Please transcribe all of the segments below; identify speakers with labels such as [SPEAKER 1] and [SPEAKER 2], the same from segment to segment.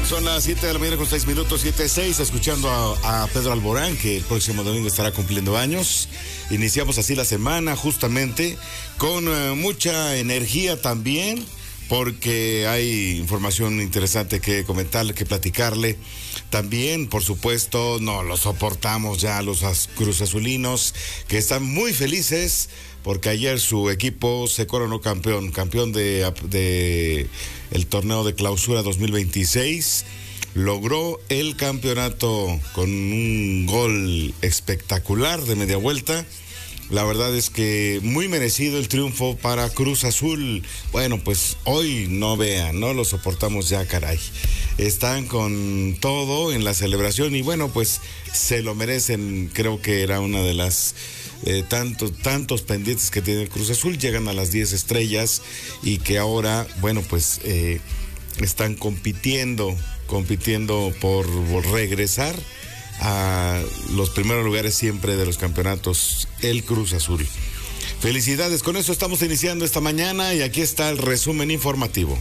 [SPEAKER 1] Son las 7 de la mañana con 6 minutos, 7:06, escuchando a Pedro Alborán, que el próximo domingo estará cumpliendo años. Iniciamos así la semana, justamente, con mucha energía también, porque hay información interesante que comentarle, que platicarle. También, por supuesto, no lo soportamos ya los cruzazulinos, que están muy felices, porque ayer su equipo se coronó campeón de el torneo de clausura 2026. Logró el campeonato con un gol espectacular de media vuelta. La verdad es que muy merecido el triunfo para Cruz Azul. Bueno, pues hoy no lo soportamos ya, caray. Están con todo en la celebración y bueno, pues se lo merecen. Creo que era una de las tantos pendientes que tiene el Cruz Azul. Llegan a las 10 estrellas y que ahora, bueno, pues están compitiendo por regresar a los primeros lugares siempre de los campeonatos, el Cruz Azul. Felicidades, con eso estamos iniciando esta mañana y aquí está el resumen informativo.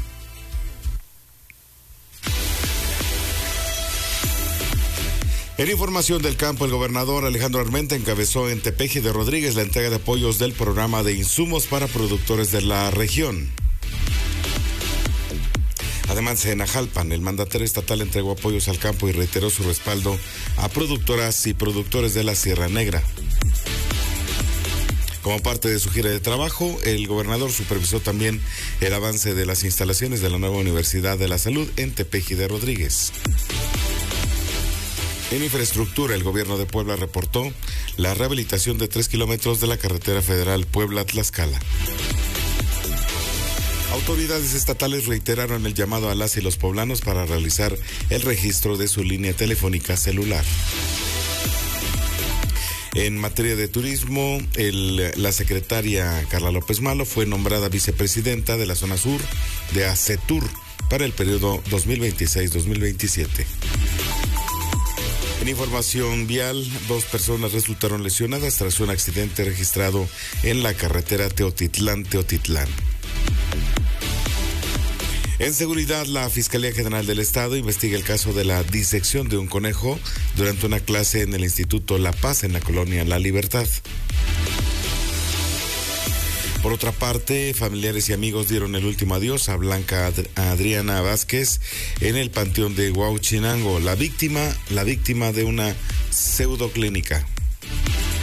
[SPEAKER 1] En información del campo, el gobernador Alejandro Armenta encabezó en Tepeji de Rodríguez la entrega de apoyos del programa de insumos para productores de la región. Además, en Ajalpan, el mandatario estatal entregó apoyos al campo y reiteró su respaldo a productoras y productores de la Sierra Negra. Como parte de su gira de trabajo, el gobernador supervisó también el avance de las instalaciones de la nueva Universidad de la Salud en Tepeji de Rodríguez. En infraestructura, el gobierno de Puebla reportó la rehabilitación de 3 kilómetros de la carretera federal Puebla-Tlaxcala. Autoridades estatales reiteraron el llamado a las y los poblanos para realizar el registro de su línea telefónica celular. En materia de turismo, la secretaria Carla López Malo fue nombrada vicepresidenta de la zona sur de ACETUR para el periodo 2026-2027. En información vial, 2 personas resultaron lesionadas tras un accidente registrado en la carretera Teotitlán-Teotitlán. En seguridad, la Fiscalía General del Estado investiga el caso de la disección de un conejo durante una clase en el Instituto La Paz en la colonia La Libertad. Por otra parte, familiares y amigos dieron el último adiós a Blanca Adriana Vázquez en el panteón de Huauchinango, la víctima de una pseudoclínica.